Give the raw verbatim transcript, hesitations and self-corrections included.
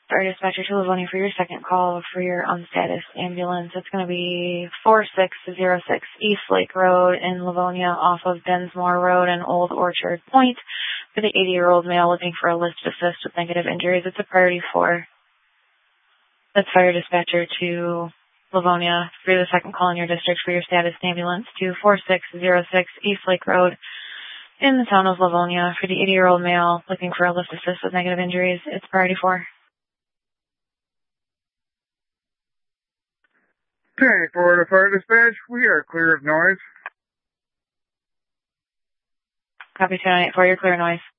Fire dispatcher to Livonia for your second call for your unstatus ambulance. It's going to be four six zero six East Lake Road in Livonia off of Densmore Road and Old Orchard Point for the eighty-year-old male looking for a lift assist with negative injuries. It's a priority four. That's fire dispatcher to Livonia for the second call in your district for your status ambulance to four six zero six East Lake Road in the town of Livonia for the eighty-year-old male looking for a lift assist with negative injuries. It's priority four. Okay, for the fire dispatch, we are clear of noise. Copy two nine eight four, you're clear of noise.